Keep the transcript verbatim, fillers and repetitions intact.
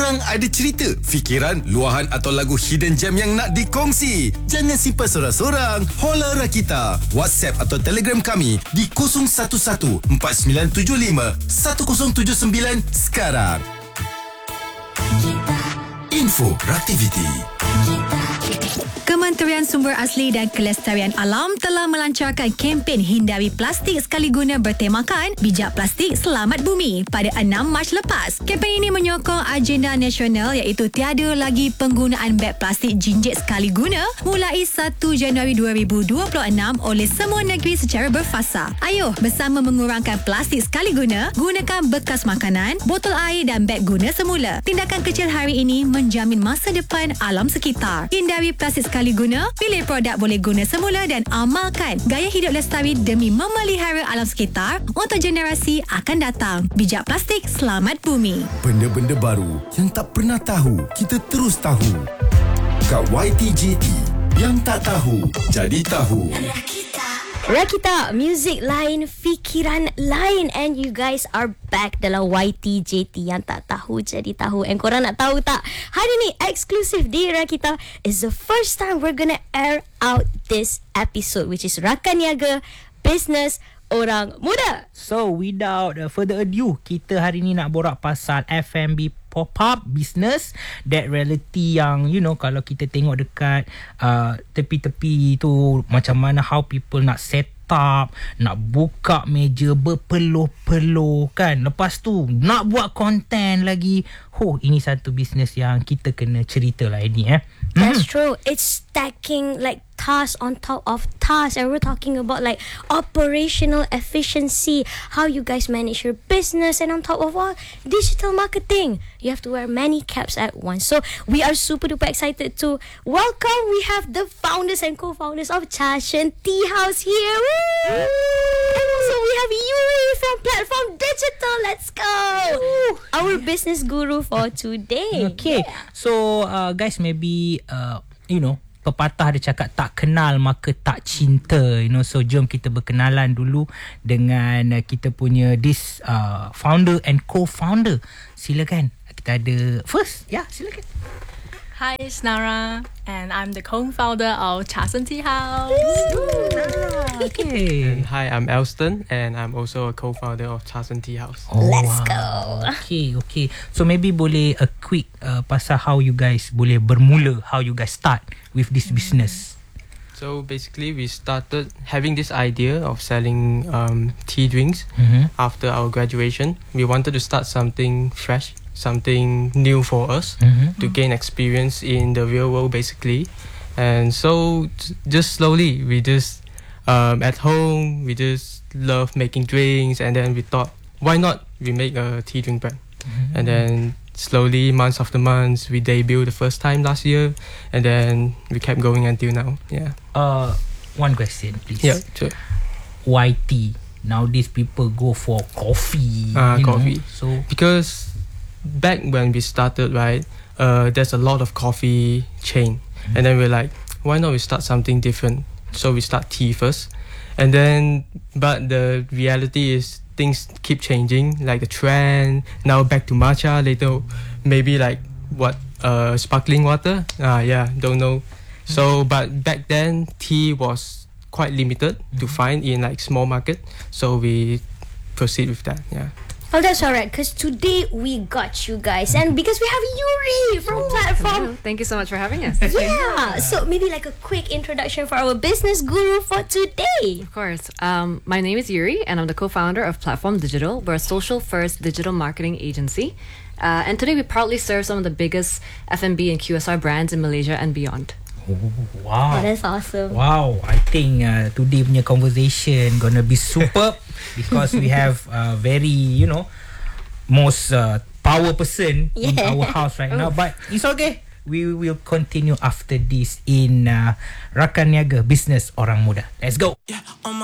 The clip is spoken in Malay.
Korang ada cerita, fikiran, luahan atau lagu hidden gem yang nak dikongsi? Jangan simpan sorang-sorang. Holla Rakita. WhatsApp atau Telegram kami di kosong satu satu empat sembilan tujuh lima satu kosong tujuh sembilan sekarang. Info Raktiviti. Kementerian Sumber Asli dan Kelestarian Alam telah melancarkan kempen hindari plastik sekali guna bertemakan Bijak Plastik Selamat Bumi pada enam Mac lepas. Kempen ini menyokong agenda nasional iaitu tiada lagi penggunaan beg plastik jinjit sekali guna mulai satu Januari dua ribu dua puluh enam oleh semua negeri secara berfasa. Ayuh bersama mengurangkan plastik sekali guna, gunakan bekas makanan, botol air dan beg guna semula. Tindakan kecil hari ini menjamin masa depan alam sekitar. Hindari plastik sekali guna, pilih produk boleh guna semula dan amalkan gaya hidup lestari demi memelihara alam sekitar untuk generasi akan datang. Bijak Plastik Selamat Bumi. Benda-benda baru yang tak pernah tahu, kita terus tahu. Kat Y T J T, yang tak tahu, jadi tahu. Rakita, music lain, fikiran lain, and you guys are back dalam Y T J T yang tak tahu jadi tahu. And korang nak tahu tak? Hari ni eksklusif di Rakita is the first time we're gonna air out this episode, which is Rakan Niaga Business Orang Muda. So without uh, further ado, kita hari ni nak borak pasal F and B pop-up business, that reality yang you know kalau kita tengok dekat uh, tepi-tepi tu macam mana how people nak set up, nak buka meja berpeluh-peluh kan, lepas tu nak buat content lagi. Oh, ini satu business yang kita kena cerita lah ini eh. That's hmm. true. It's stacking like tasks on top of tasks, and we're talking about like operational efficiency, how you guys manage your business, and on top of all, digital marketing. You have to wear many caps at once. So we are super duper excited to welcome. We have the founders and co-founders of Cha Shen Tea House here. Woo! And also we have Yuri from Platform Digital. Let's go. Woo! Our business guru for today. Okay. So uh, guys, maybe uh, you know, pepatah dia cakap tak kenal maka tak cinta, you know. So jom kita berkenalan dulu dengan uh, kita punya this uh, founder and co-founder. Silakan. Kita ada first. Ya, yeah, silakan. Hi, it's Nara, and I'm the co-founder of Cha Shen Tea House. Okay. And hi, I'm Elston, and I'm also a co-founder of Cha Shen Tea House. Oh, Let's wow. go. Okay, okay. So maybe boleh a quick uh, pasal how you guys boleh bermula, how you guys start with this business. So basically, we started having this idea of selling um, tea drinks Mm-hmm. after our graduation. We wanted to start something fresh, something new for us, Mm-hmm. to gain experience in the real world, basically. And so, t- just slowly, we just um, at home, we just love making drinks, and then we thought, why not we make a tea drink brand? Mm-hmm. And then slowly, months after months, we debuted the first time last year, and then we kept going until now. Yeah. Uh, one question, please. Yeah. Sure. Why tea? Nowadays people go for coffee. Ah, you coffee. Know? So Because back when we started, right, uh, there's a lot of coffee chain, mm-hmm. and then we're like, why not we start something different? So we start tea first, and then, but the reality is things keep changing, like the trend. Now back to matcha. Later, maybe like what uh sparkling water. Ah, yeah, don't know. So, but back then tea was quite limited to find in like small market. So we proceed with that. Yeah. Oh, that's alright, because today we got you guys, and because we have Yuri from Platform. Thank you so much for having us. Yeah, so maybe like a quick introduction for our business guru for today. Of course. Um, my name is Yuri, and I'm the co-founder of Platform Digital. We're a social-first digital marketing agency. Uh, and today we proudly serve some of the biggest F and B and Q S R brands in Malaysia and beyond. oh, wow. Oh, that's awesome. Wow, I think uh, today punya conversation gonna be superb because we have uh, very, you know, most uh, power person in Yeah. our house right now. But it's okay. We will continue after this in uh, Rakan Niaga Business Orang Muda. Let's go. Yeah, on my